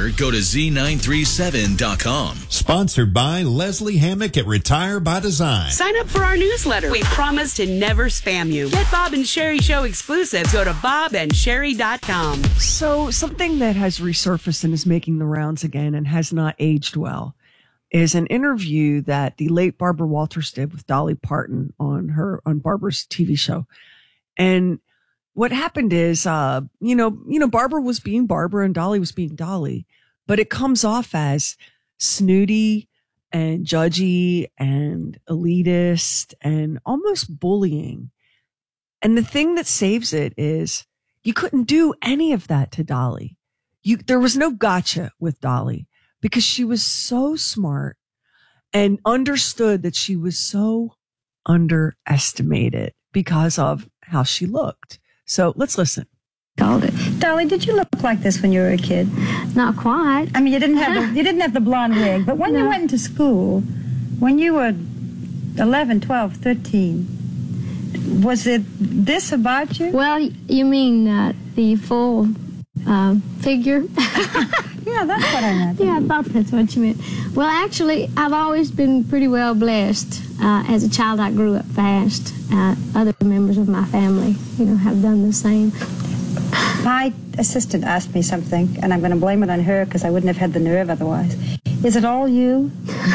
newsletter, go to z937.com. Sponsored by Leslie Hammock at Retire by Design. Sign up for our newsletter. We promise to never spam you. Get Bob and Sherry Show exclusives. Go to bobandsherry.com. So something that has resurfaced and is making the rounds again and has not aged well is an interview that the late Barbara Walters did with Dolly Parton on Barbara's TV show. And what happened is, Barbara was being Barbara and Dolly was being Dolly, but it comes off as snooty and judgy and elitist and almost bullying. And the thing that saves it is you couldn't do any of that to Dolly. There was no gotcha with Dolly because she was so smart and understood that she was so underestimated because of how she looked. So let's listen. Called it. Dolly, did you look like this when you were a kid? Not quite. I mean, you didn't have the blonde wig, but when you went into school, when you were 11, 12, 13, was it this about you? Well, you mean the full figure? Yeah, that's what I meant. Yeah, I thought that's what you meant. Well, actually, I've always been pretty well blessed. As a child, I grew up fast. Other members of my family, have done the same. My assistant asked me something, and I'm going to blame it on her because I wouldn't have had the nerve otherwise. Is it all you?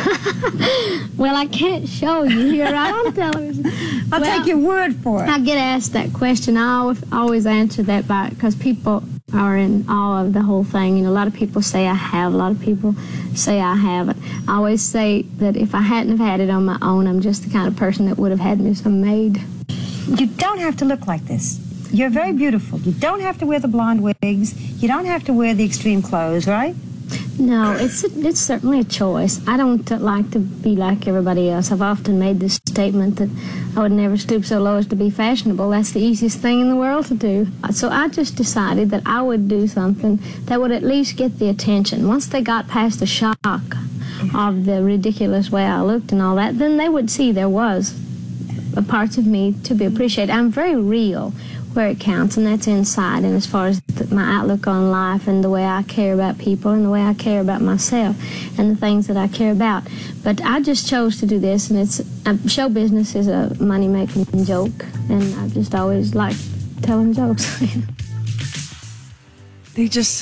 Well, I can't show you here on television. I'll take your word for it. I get asked that question. I always answer that because people are in awe of the whole thing. A lot of people say I have. A lot of people say I haven't. I always say that if I hadn't have had it on my own, I'm just the kind of person that would have had me some maid. You don't have to look like this. You're very beautiful. You don't have to wear the blonde wigs. You don't have to wear the extreme clothes, right? No, it's certainly a choice. I don't like to be like everybody else. I've often made this statement that I would never stoop so low as to be fashionable. That's the easiest thing in the world to do. So I just decided that I would do something that would at least get the attention. Once they got past the shock of the ridiculous way I looked and all that, then they would see there was a parts of me to be appreciated. I'm very real where it counts, and that's inside, and as far as my outlook on life and the way I care about people and the way I care about myself and the things that I care about. But I just chose to do this, and show business is a money-making joke, and I just always like telling jokes. They just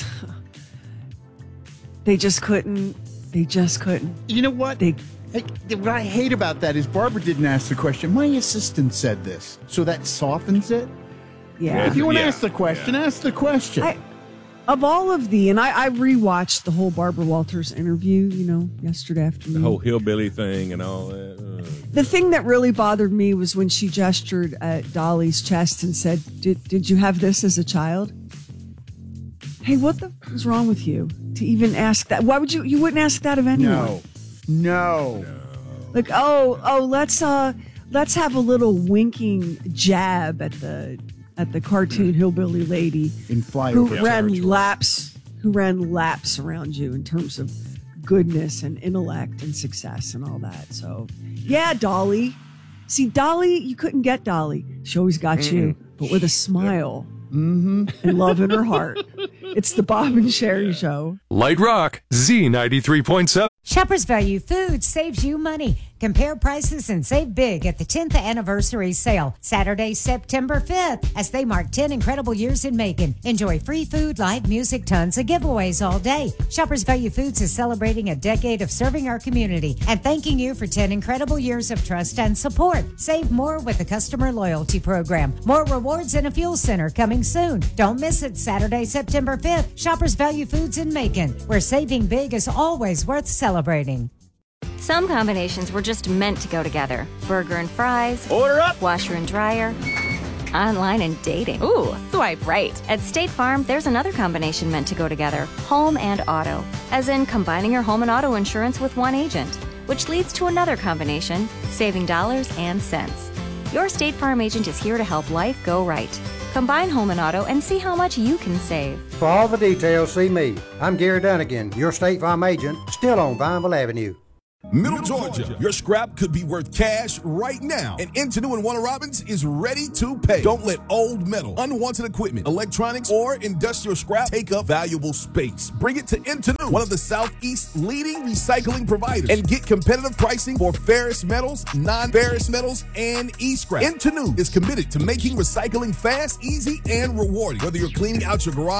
couldn't. You know what? What I hate about that is Barbara didn't ask the question. My assistant said this, so that softens it. Yeah. If you want to ask the question, ask the question. Of all of and I rewatched the whole Barbara Walters interview, yesterday afternoon. The whole hillbilly thing and all that. The thing that really bothered me was when she gestured at Dolly's chest and said, did you have this as a child? Hey, what the is wrong with you to even ask that? Why would you wouldn't ask that of anyone? No. Like, let's have a little winking jab at the cartoon hillbilly lady in flyover who ran laps around you in terms of goodness and intellect and success and all that. So, yeah, Dolly. See, Dolly, you couldn't get Dolly. She always got you, but with a smile and love in her heart. It's the Bob and Sherry Show. Light Rock, Z93.7. Shoppers Value Foods saves you money. Compare prices and save big at the 10th anniversary sale, Saturday, September 5th, as they mark 10 incredible years in Macon. Enjoy free food, live music, tons of giveaways all day. Shoppers Value Foods is celebrating a decade of serving our community and thanking you for 10 incredible years of trust and support. Save more with the customer loyalty program. More rewards and a fuel center coming soon. Don't miss it, Saturday, September 5th. Shoppers Value Foods in Macon, where saving big is always worth celebrating. Some combinations were just meant to go together. Burger and fries. Order up. Washer and dryer. Online and dating. Ooh, swipe right. At State Farm, there's another combination meant to go together. Home and auto. As in combining your home and auto insurance with one agent. Which leads to another combination, saving dollars and cents. Your State Farm agent is here to help life go right. Combine home and auto and see how much you can save. For all the details, see me. I'm Gary Dunnigan, your State Farm agent, still on Vineville Avenue. Middle Georgia, your scrap could be worth cash right now, and Intenu and Warner Robins is ready to pay. Don't let old metal, unwanted equipment, electronics, or industrial scrap take up valuable space. Bring it to Intenu, one of the Southeast's leading recycling providers, and get competitive pricing for ferrous metals, non-ferrous metals, and e-scrap. Intenu is committed to making recycling fast, easy, and rewarding. Whether you're cleaning out your garage,